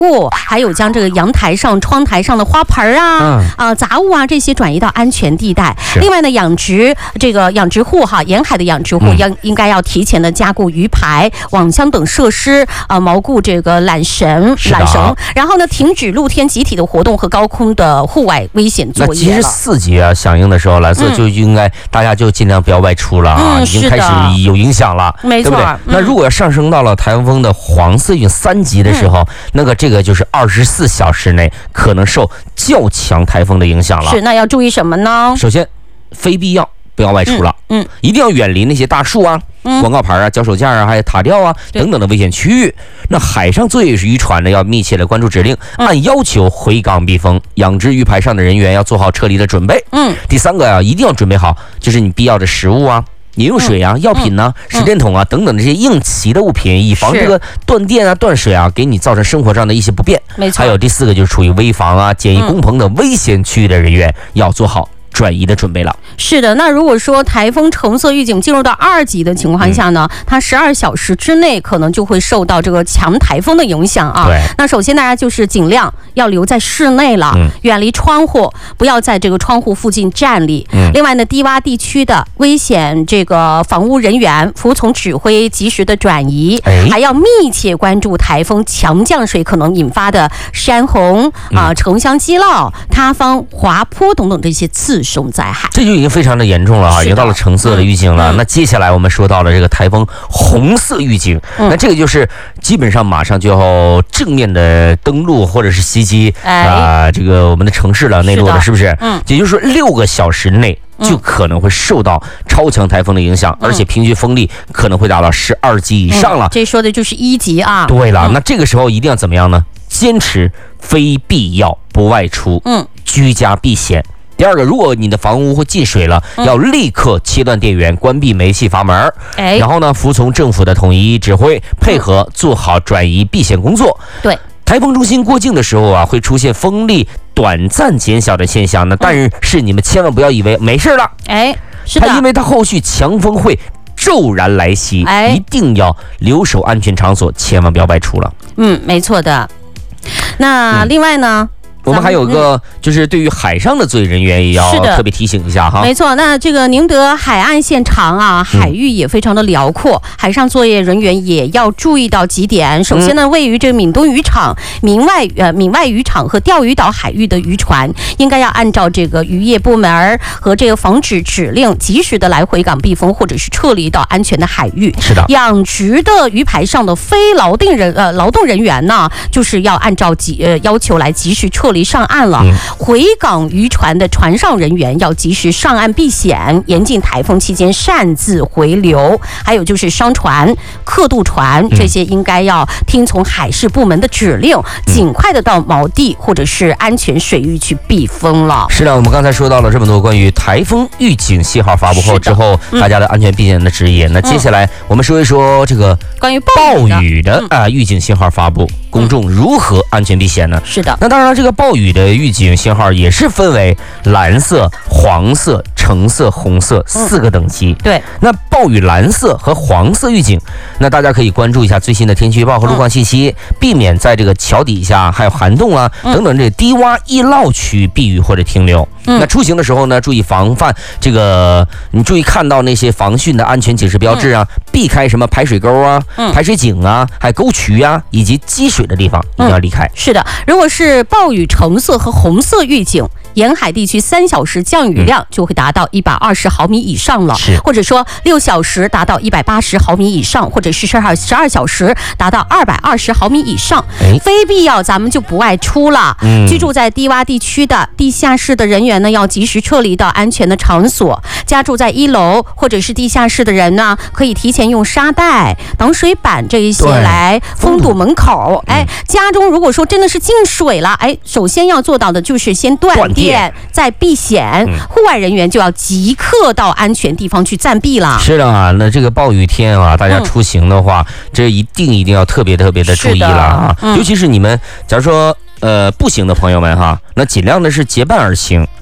还有将这个阳台上、窗台上的花盆杂物这些转移到安全地带。另外呢，养殖户沿海的养殖户应该要提前的加固鱼排、网箱等设施锚固这个缆绳，然后呢，停止露天集体的活动和高空的户外危险作业了。 那其实4级响应的时候，蓝色就应该大家就尽量不要外出了已经开始有影响了， 没错，对不对？ 那如果要上升到了台风的黄色预警3级的时候，这个就是24小时内可能受较强台风的影响了。 是，那要注意什么呢？ 首先，非必要不要外出了，一定要远离那些大树广告牌脚手架还有塔吊等等的危险区域。那海上作业渔船呢，要密切的关注指令，按要求回港避风。养殖鱼排上的人员要做好撤离的准备。第3个一定要准备好，就是你必要的食物饮用水药品手电筒等等的这些应急的物品，以防这个断电断水给你造成生活上的一些不便。 没错。 还有第4个就是处于危房简易工棚的危险区域的人员要做好转移的准备了。 是的，那如果说台风橙色预警进入到2级的情况下呢，它12小时之内可能就会受到这个强台风的影响对。 那首先大家就是尽量要留在室内了，远离窗户，不要在这个窗户附近站立。另外呢，低洼地区的危险这个房屋人员服从指挥，及时的转移，还要密切关注台风强降水可能引发的山洪城乡积涝、塌方、滑坡等等这些次生灾害。 这就已经非常的严重了已经到了橙色的预警了。那接下来我们说到了这个台风红色预警，那这个就是基本上马上就要正面的登陆或者是袭击这个我们的城市了，内陆了，是不是？也就是说6个小时内就可能会受到超强台风的影响，而且平均风力可能会达到12级以上了。 这说的就是1级对了，那这个时候一定要怎么样呢？坚持非必要不外出，居家避险。第2个，如果你的房屋会进水了，要立刻切断电源，关闭煤气阀门，然后呢，服从政府的统一指挥，配合做好转移避险工作。 对， 台风中心过境的时候会出现风力短暂减小的现象，但是你们千万不要以为没事了， 是的， 因为它后续强风会骤然来袭，一定要留守安全场所，千万不要外出了。 没错的。那另外呢？ 我们还有个就是对于海上的作业人员也要特别提醒一下没错，那这个宁德海岸线长海域也非常的辽阔，海上作业人员也要注意到几点。首先呢，位于这个闽东渔场、闽外渔场和钓鱼岛海域的渔船，应该要按照这个渔业部门和这个防止指令，及时的来回港避风或者是撤离到安全的海域。 是的， 养殖的鱼排上的非劳动人员呢，就是要按照要求来及时撤离上岸了。回港渔船的船上人员要及时上岸避险，严禁台风期间擅自回流。还有就是商船、客渡船这些应该要听从海事部门的指令，尽快的到锚地或者是安全水域去避风了。 是的，我们刚才说到了这么多关于台风预警信号发布后之后大家的安全避险的指引。那接下来我们说一说这个关于暴雨的预警信号发布，公众如何安全避险呢？ 是的， 那当然了，这个暴雨的预警信号也是分为蓝色、黄色、橙色、红色4个等级。 对， 那暴雨蓝色和黄色预警，那大家可以关注一下最新的天气预报和路况信息，避免在这个桥底下还有涵洞等等这低洼易涝区避雨或者停留。那出行的时候呢，注意防范这个，你注意看到那些防汛的安全警示标志避开什么排水沟排水井还有沟渠以及积水的地方一定要离开。 是的，如果是暴雨橙色和红色预警，沿海地区3小时降雨量就会达到120毫米以上了，或者说6小时达到180毫米以上，或者是12小时达到220毫米以上。非必要咱们就不外出了。居住在低洼地区的地下室的人员呢，要及时撤离到安全的场所。家住在1楼或者是地下室的人呢，可以提前用沙袋、挡水板这一些来封堵门口。家中如果说真的是进水了，首先要做到的就是先断电，再避险。户外人员就要即刻到安全地方去暂避了。 是的那这个暴雨天大家出行的话，这一定要特别的注意了尤其是你们假如说步行的朋友们那尽量的是结伴而行。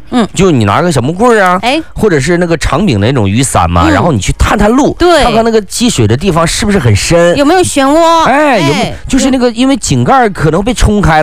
就你拿个小木棍啊，或者是那个长柄的那种雨伞嘛，然后你去探探路， 对， 看看那个积水的地方是不是很深， 有没有漩涡， 有没有，就是那个因为井盖可能被冲开了。